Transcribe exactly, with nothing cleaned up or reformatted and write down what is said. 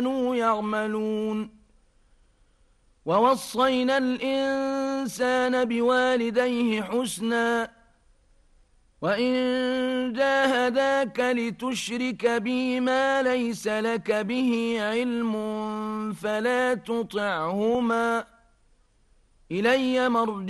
كانوا يعملون ووصينا الإنسان بوالديه حسنا وإن جاهداك لتشرك بي ما ليس لك به علم فلا تطعهما إلي مرجعكم